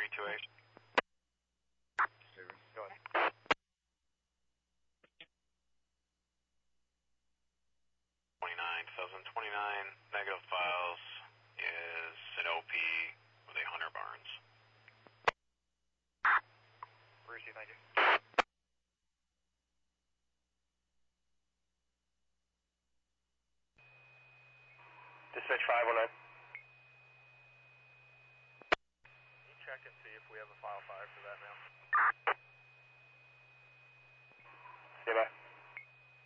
328. Go ahead. 29 negative files is an OP with a Hunter Barnes. Brucey, thank you. Dispatch 519. Can you check and see if we have a file 5 for that now?